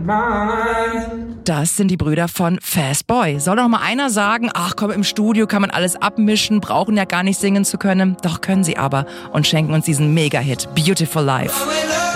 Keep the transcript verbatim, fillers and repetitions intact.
Das sind die Brüder von Fast Boy. Soll doch mal einer sagen, ach komm, im Studio kann man alles abmischen, brauchen ja gar nicht singen zu können. Doch können sie aber und schenken uns diesen Mega-Hit Beautiful Life.